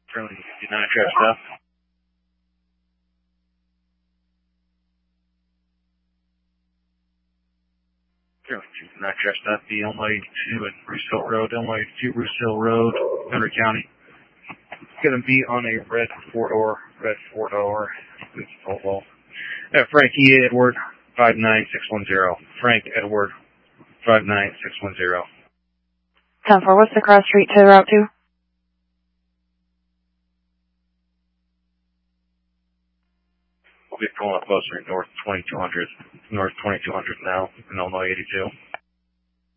Currently 59 trap stuff. Currently 59 trap stuff. The Illinois 82 and Bruce Hill Road. Illinois 82 Bruce Hill Road, Henry County. Gonna be on a red four-door. It's Volvo. Frankie Edward 59610. Frank Edward 59610. 10-4, what's the cross street to route 2? We'll be pulling up closer north 2200 now in Illinois 82.